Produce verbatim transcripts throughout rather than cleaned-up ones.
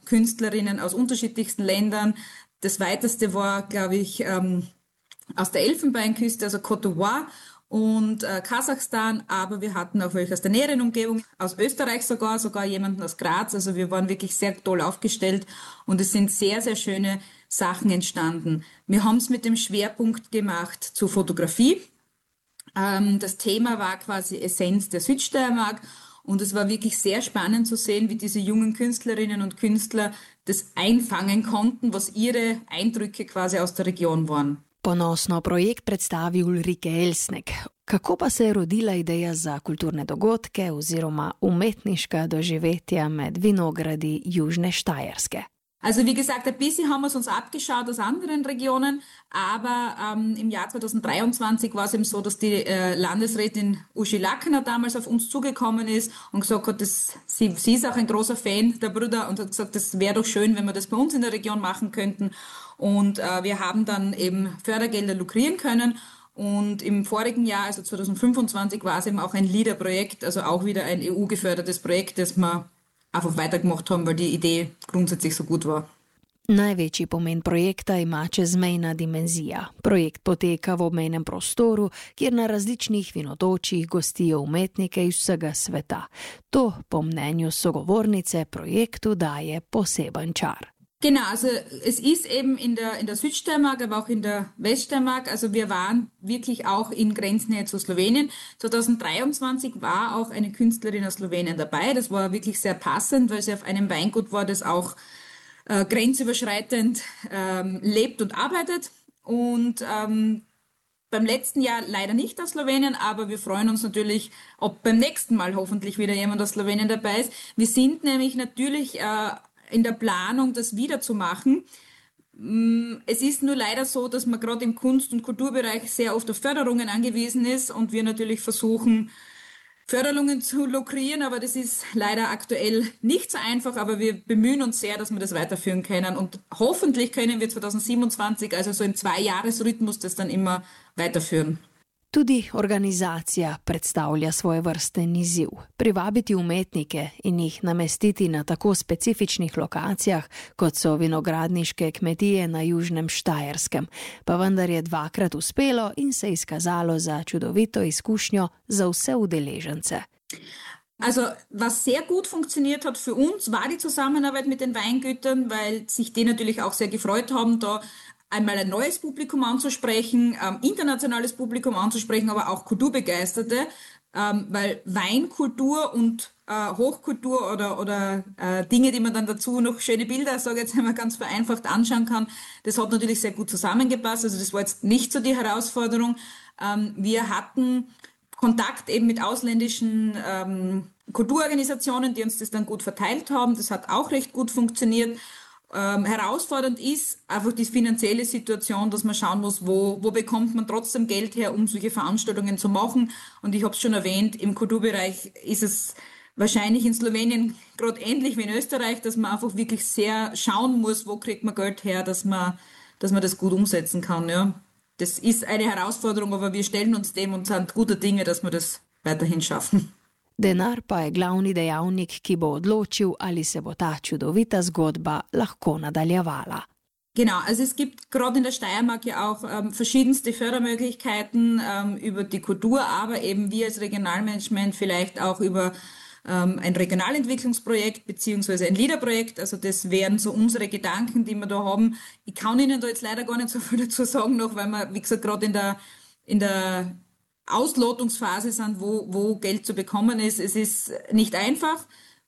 Künstlerinnen aus unterschiedlichsten Ländern. Das weiteste war, glaube ich, ähm, aus der Elfenbeinküste, also Côte d'Ivoire und äh, Kasachstan, aber wir hatten auch welche aus der näheren Umgebung, aus Österreich sogar, sogar jemanden aus Graz. Also wir waren wirklich sehr toll aufgestellt und es sind sehr, sehr schöne Sachen entstanden. Wir haben es mit dem Schwerpunkt gemacht zur Fotografie. Ähm, das Thema war quasi Essenz der Südsteiermark und es war wirklich sehr spannend zu sehen, wie diese jungen Künstlerinnen und Künstler das einfangen konnten, was ihre Eindrücke quasi aus der Region waren. Ponosno projekt predstavi Ulrike Elsnek. Kako pa se je rodila ideja za kulturne dogodke oziroma umetniška doživetja med vinogradi Južne Štajerske? Also wie gesagt, ein bisschen haben wir es uns abgeschaut aus anderen Regionen, aber ähm, im Jahr zweitausenddreiundzwanzig war es eben so, dass die äh, Landesrätin Uschi Lackner damals auf uns zugekommen ist und gesagt hat, dass sie, sie ist auch ein großer Fan der Brüder und hat gesagt, das wäre doch schön, wenn wir das bei uns in der Region machen könnten. Und äh, wir haben dann eben Fördergelder lukrieren können. Und im vorigen Jahr, also zweitausendfünfundzwanzig, war es eben auch ein LEADER-Projekt, also auch wieder ein E U-gefördertes Projekt, das wir einfach weitergemacht haben, weil die Idee grundsätzlich so gut war. Največji pomen projekta ima čezmejna dimenzija. Projekt poteka v obmejnem prostoru, kjer na različnih vinotočjih gostijo umetnike iz vsega sveta. To, po mnenju sogovornice, projektu daje poseben čar. Genau, also es ist eben in der in der Südsteiermark, aber auch in der Weststeiermark. Also wir waren wirklich auch in Grenznähe zu Slowenien. zweitausenddreiundzwanzig war auch eine Künstlerin aus Slowenien dabei. Das war wirklich sehr passend, weil sie auf einem Weingut war, das auch äh, grenzüberschreitend ähm, lebt und arbeitet. Und ähm, beim letzten Jahr leider nicht aus Slowenien, aber wir freuen uns natürlich, ob beim nächsten Mal hoffentlich wieder jemand aus Slowenien dabei ist. Wir sind nämlich natürlich äh, in der Planung, das wieder zu machen. Es ist nur leider so, dass man gerade im Kunst- und Kulturbereich sehr oft auf Förderungen angewiesen ist und wir natürlich versuchen, Förderungen zu lukrieren, aber das ist leider aktuell nicht so einfach, aber wir bemühen uns sehr, dass wir das weiterführen können und hoffentlich können wir zweitausendsiebenundzwanzig, also so im Zwei-Jahres-Rhythmus, das dann immer weiterführen. Tudi organizacija predstavlja svoje vrsten izziv. Privabiti umetnike in jih namestiti na tako specifičnih lokacijah, kot so vinogradniške kmetije na Južnem Štajerskem, pa vendar je dvakrat uspelo in se izkazalo za čudovito izkušnjo za vse udeležence. Also, was sehr gut funktioniert hat für uns, war die Zusammenarbeit mit den Weingütern, weil sich die natürlich auch sehr gefreut haben, da einmal ein neues Publikum anzusprechen, ähm, internationales Publikum anzusprechen, aber auch Kulturbegeisterte, ähm, weil Weinkultur und äh, Hochkultur oder oder äh, Dinge, die man dann dazu noch schöne Bilder, sage ich jetzt einmal ganz vereinfacht, anschauen kann, das hat natürlich sehr gut zusammengepasst. Also das war jetzt nicht so die Herausforderung. Ähm, wir hatten Kontakt eben mit ausländischen ähm, Kulturorganisationen, die uns das dann gut verteilt haben. Das hat auch recht gut funktioniert. Ähm, herausfordernd ist einfach die finanzielle Situation, dass man schauen muss, wo, wo bekommt man trotzdem Geld her, um solche Veranstaltungen zu machen. Und ich habe es schon erwähnt, im Kulturbereich ist es wahrscheinlich in Slowenien gerade ähnlich wie in Österreich, dass man einfach wirklich sehr schauen muss, wo kriegt man Geld her, dass man, dass man das gut umsetzen kann. Ja. Das ist eine Herausforderung, aber wir stellen uns dem und sind guter Dinge, dass wir das weiterhin schaffen. Denar pa je glavni dejavnik, ki bo odločil, ali se bo ta čudovita zgodba lahko nadaljevala. Genau, also es gibt gerade in der Steiermark ja auch ähm, verschiedenste Fördermöglichkeiten ähm, über die Kultur, aber eben wir als Regionalmanagement vielleicht auch über ähm, ein Regionalentwicklungsprojekt beziehungsweise ein LEADER-Projekt. Also das wären so unsere Gedanken, die wir da haben. Ich kann Ihnen da jetzt leider gar nicht so viel dazu sagen noch, weil wir, wie gesagt, gerade in der in der Auslotungsphase sind, wo, wo Geld zu bekommen ist. Es ist nicht einfach.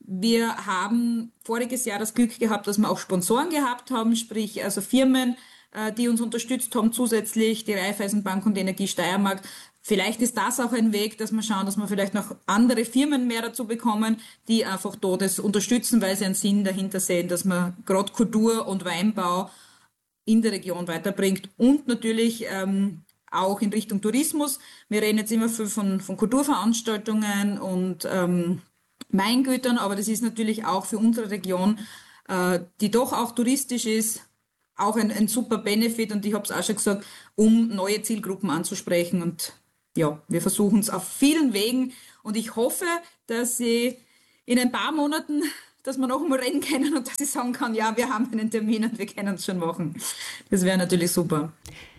Wir haben voriges Jahr das Glück gehabt, dass wir auch Sponsoren gehabt haben, sprich also Firmen, die uns unterstützt haben, zusätzlich die Raiffeisenbank und die Energie Steiermark. Vielleicht ist das auch ein Weg, dass wir schauen, dass wir vielleicht noch andere Firmen mehr dazu bekommen, die einfach da das unterstützen, weil sie einen Sinn dahinter sehen, dass man gerade Kultur und Weinbau in der Region weiterbringt und natürlich ähm, auch in Richtung Tourismus. Wir reden jetzt immer viel von, von Kulturveranstaltungen und ähm, Weingütern, aber das ist natürlich auch für unsere Region, äh, die doch auch touristisch ist, auch ein, ein super Benefit und ich habe es auch schon gesagt, um neue Zielgruppen anzusprechen und ja, wir versuchen es auf vielen Wegen und ich hoffe, dass Sie in ein paar Monaten dass wir noch einmal reden können und dass ich sagen kann, ja, wir haben einen Termin und wir können es schon machen. Das wäre natürlich super.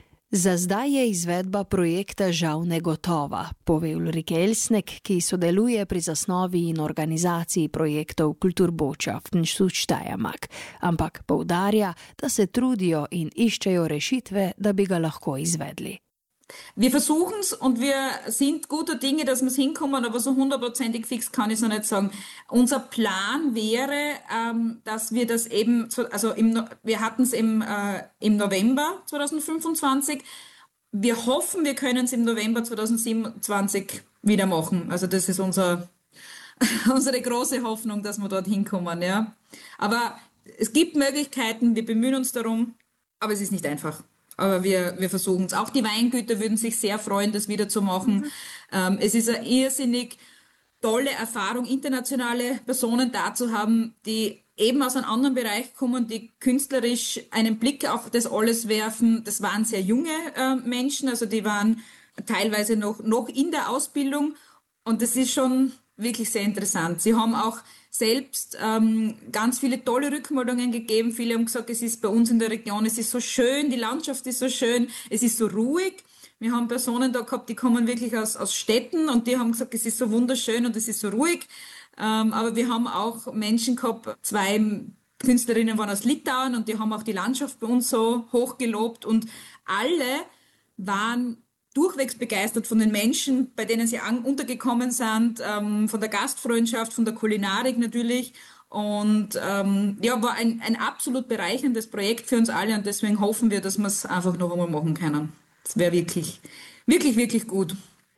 Za zdaj je izvedba projekta žal negotova, pove Ulrike Elsnek, ki sodeluje pri zasnovi in organizaciji projektov Kulturbotschaften Südsteiermark, ampak poudarja, da se trudijo in iščejo rešitve, da bi ga lahko izvedli. Wir versuchen es und wir sind guter Dinge, dass wir es hinkommen, aber so hundertprozentig fix kann ich es noch nicht sagen. Unser Plan wäre, ähm, dass wir das eben, also im, wir hatten es im, äh, im November zwanzig fünfundzwanzig. Wir hoffen, wir können es im November zwanzig siebenundzwanzig wieder machen. Also das ist unser, unsere große Hoffnung, dass wir dort hinkommen. Ja. Aber es gibt Möglichkeiten, wir bemühen uns darum, aber es ist nicht einfach. Aber wir, wir versuchen es. Auch die Weingüter würden sich sehr freuen, das wieder zu machen. Mhm. Ähm, es ist eine irrsinnig tolle Erfahrung, internationale Personen da zu haben, die eben aus einem anderen Bereich kommen, die künstlerisch einen Blick auf das alles werfen. Das waren sehr junge äh, Menschen, also die waren teilweise noch, noch in der Ausbildung. Und das ist schon wirklich sehr interessant. Sie haben auch selbst ähm, ganz viele tolle Rückmeldungen gegeben. Viele haben gesagt, es ist bei uns in der Region, es ist so schön, die Landschaft ist so schön, es ist so ruhig. Wir haben Personen da gehabt, die kommen wirklich aus, aus Städten und die haben gesagt, es ist so wunderschön und es ist so ruhig. Ähm, aber wir haben auch Menschen gehabt, zwei Künstlerinnen waren aus Litauen und die haben auch die Landschaft bei uns so hoch gelobt und alle waren durchwegs begeistert von den Menschen, bei denen sie an, untergekommen sind, ähm, von der Gastfreundschaft, von der Kulinarik natürlich. Und ähm, ja, war ein, ein absolut bereicherndes Projekt für uns alle und deswegen hoffen wir, dass wir es einfach noch einmal machen können. Das wäre wirklich, wirklich, wirklich gut.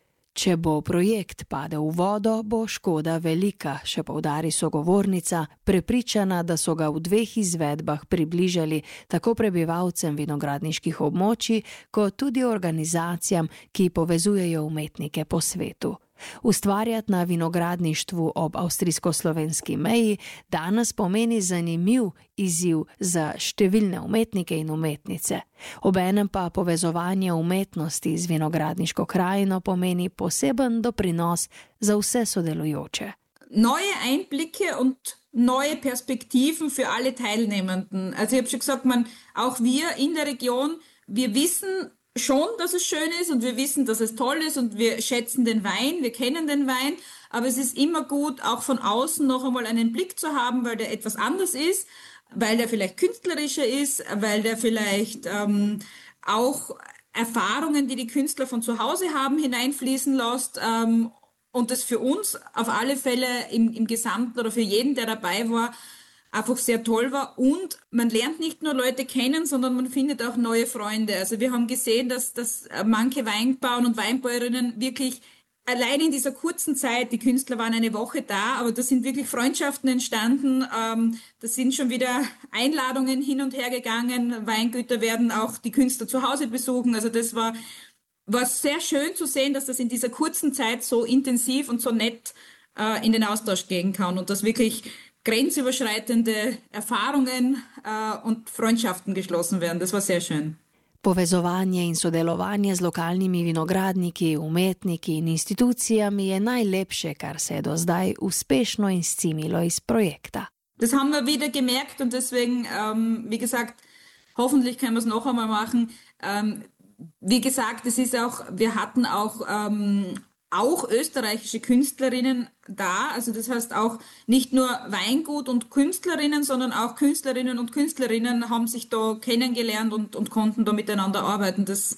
Če bo projekt padel v vodo, bo škoda velika, še poudari sogovornica, prepričana, da so ga v dveh izvedbah približali tako prebivalcem vinogradniških območij, kot tudi organizacijam, ki povezujejo umetnike po svetu. Ustvarjati na vinogradništvu ob avstrijsko-slovenski meji danes pomeni zanimiv izziv za številne umetnike in umetnice. Obenem pa povezovanje umetnosti z vinogradniško krajino pomeni poseben doprinos za vse sodelujoče. Neue Einblicke und neue Perspektiven für alle Teilnehmenden. Also ich habe schon gesagt, man, auch wir in der Region, wir wissen schon, dass es schön ist und wir wissen, dass es toll ist und wir schätzen den Wein, wir kennen den Wein, aber es ist immer gut, auch von außen noch einmal einen Blick zu haben, weil der etwas anders ist, weil der vielleicht künstlerischer ist, weil der vielleicht ähm, auch Erfahrungen, die die Künstler von zu Hause haben, hineinfließen lässt ähm, und das für uns auf alle Fälle im, im Gesamten oder für jeden, der dabei war, einfach sehr toll war und man lernt nicht nur Leute kennen, sondern man findet auch neue Freunde. Also wir haben gesehen, dass, dass manche Weinbauern und Weinbäuerinnen wirklich allein in dieser kurzen Zeit, die Künstler waren eine Woche da, aber da sind wirklich Freundschaften entstanden, ähm, da sind schon wieder Einladungen hin und her gegangen, Weingüter werden auch die Künstler zu Hause besuchen, also das war, war sehr schön zu sehen, dass das in dieser kurzen Zeit so intensiv und so nett äh, in den Austausch gehen kann und das wirklich grenzüberschreitende Erfahrungen uh, und Freundschaften geschlossen werden. Das war sehr schön. Povezovanje in sodelovanje z lokalnimi vinogradniki, umetniki in institucijami je najlepše, kar se je do zdaj uspešno izcimilo iz projekta. Das haben wir wieder gemerkt und deswegen, ähm, wie gesagt, hoffentlich können wir es noch einmal machen. Ähm, wie gesagt, es ist auch, wir hatten auch ähm, auch österreichische Künstlerinnen da, also das heißt auch nicht nur Weingut und Künstlerinnen, sondern auch Künstlerinnen und Künstlerinnen haben sich da kennengelernt und, und konnten da miteinander arbeiten. Das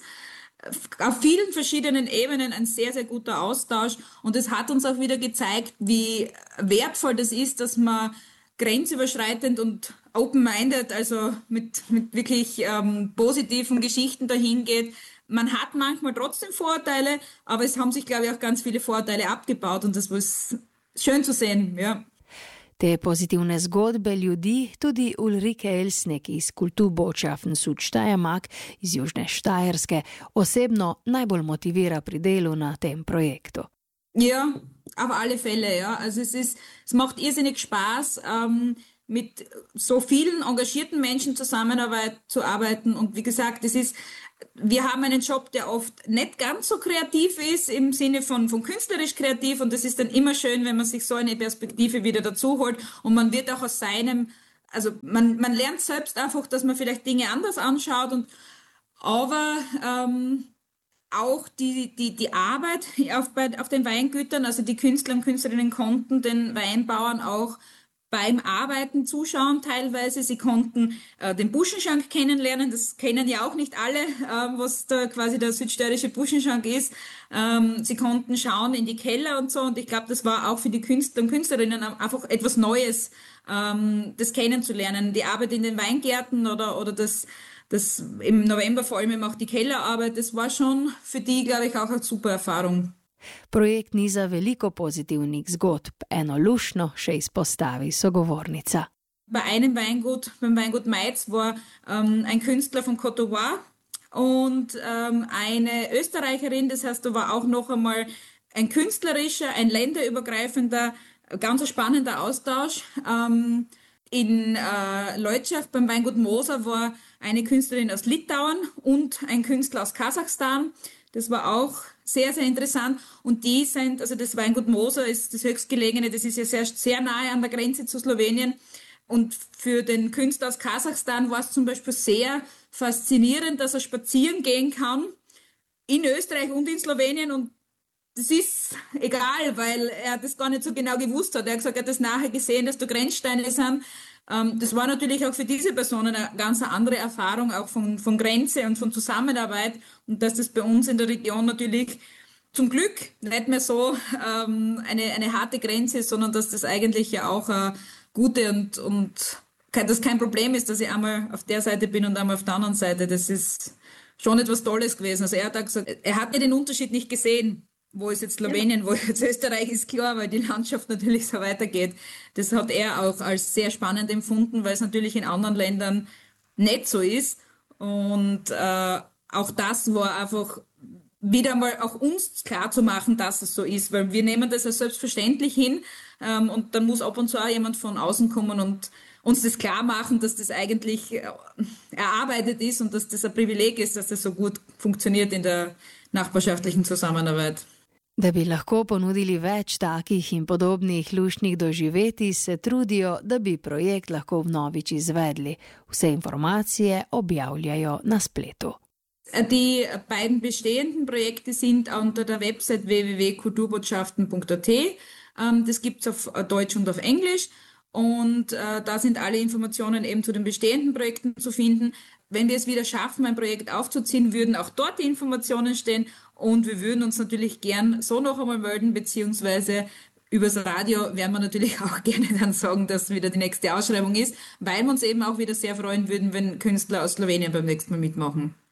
auf vielen verschiedenen Ebenen ein sehr, sehr guter Austausch und es hat uns auch wieder gezeigt, wie wertvoll das ist, dass man grenzüberschreitend und open-minded, also mit, mit wirklich ähm, positiven Geschichten dahin geht. Man hat manchmal trotzdem Vorteile, aber es haben sich, glaube ich, auch ganz viele Vorteile abgebaut und das war schön zu sehen, ja. Te pozitivne zgodbe ljudi tudi Ulrike Elsnek iz Kulturbotschaften Südsteiermark iz Južne Štajerske osebno najbolj motivira pri delu na tem projektu. Ja, auf alle Fälle, ja. Also es ist, es macht irrsinnig Spaß. Ähm, mit so vielen engagierten Menschen zusammenzuarbeiten. Und wie gesagt, das ist, wir haben einen Job, der oft nicht ganz so kreativ ist, im Sinne von, von künstlerisch kreativ. Und das ist dann immer schön, wenn man sich so eine Perspektive wieder dazu holt. Und man wird auch aus seinem, also man, man lernt selbst einfach, dass man vielleicht Dinge anders anschaut. Und aber ähm, auch die, die, die Arbeit auf, bei, auf den Weingütern, also die Künstler und Künstlerinnen konnten den Weinbauern auch beim Arbeiten zuschauen teilweise. Sie konnten äh, den Buschenschank kennenlernen. Das kennen ja auch nicht alle, äh, was da quasi der südsteirische Buschenschank ist. Ähm, sie konnten schauen in die Keller und so. Und ich glaube, das war auch für die Künstler und Künstlerinnen einfach etwas Neues, ähm, das kennenzulernen. Die Arbeit in den Weingärten oder, oder das, das im November vor allem eben auch die Kellerarbeit, das war schon für die, glaube ich, auch eine super Erfahrung. Projekt niza veliko pozitivnih zgodb, eno luštno še izpostavi sogovornica. Bei einem Weingut, beim Weingut Meitz, war ähm, ein Künstler von Côte d'Ivoire und ähm, eine Österreicherin. Das heißt, da war auch noch einmal ein künstlerischer, ein länderübergreifender, ganz spannender Austausch. Ähm, in äh, Leutschach beim Weingut Moser war eine Künstlerin aus Litauen und ein Künstler aus Kasachstan. Das war auch sehr, sehr interessant. Und die sind, also das Weingut Moser ist das höchstgelegene, das ist ja sehr, sehr nahe an der Grenze zu Slowenien. Und für den Künstler aus Kasachstan war es zum Beispiel sehr faszinierend, dass er spazieren gehen kann in Österreich und in Slowenien. Und das ist egal, weil er das gar nicht so genau gewusst hat. Er hat gesagt, er hat das nachher gesehen, dass da Grenzsteine sind. Das war natürlich auch für diese Personen eine ganz andere Erfahrung, auch von, von Grenze und von Zusammenarbeit. Und dass das bei uns in der Region natürlich zum Glück nicht mehr so ähm, eine, eine harte Grenze ist, sondern dass das eigentlich ja auch eine gute und, und das kein Problem ist, dass ich einmal auf der Seite bin und einmal auf der anderen Seite. Das ist schon etwas Tolles gewesen. Also er hat auch gesagt, er hat ja den Unterschied nicht gesehen. Wo ist jetzt Slowenien, wo jetzt Österreich, ist klar, weil die Landschaft natürlich so weitergeht. Das hat er auch als sehr spannend empfunden, weil es natürlich in anderen Ländern nicht so ist. Und äh, auch das war einfach wieder mal auch uns klar zu machen, dass es so ist, weil wir nehmen das als selbstverständlich hin ähm, und dann muss ab und zu auch jemand von außen kommen und uns das klar machen, dass das eigentlich äh, erarbeitet ist und dass das ein Privileg ist, dass das so gut funktioniert in der nachbarschaftlichen Zusammenarbeit. Da bi lahko ponudili več takih in podobnih luštnih doživetij, se trudijo, da bi projekt lahko vnovič izvedli. Vse informacije objavljajo na spletu. Die beiden bestehenden Projekte sind unter der Website w w w punkt kulturbotschaften punkt a t. Das gibt es auf Deutsch und auf Englisch. Und äh, da sind alle Informationen eben zu den bestehenden Projekten zu finden. Wenn wir es wieder schaffen, ein Projekt aufzuziehen, würden auch dort die Informationen stehen. Und wir würden uns natürlich gern so noch einmal melden, beziehungsweise übers Radio werden wir natürlich auch gerne dann sagen, dass wieder die nächste Ausschreibung ist, weil wir uns eben auch wieder sehr freuen würden, wenn Künstler aus Slowenien beim nächsten Mal mitmachen.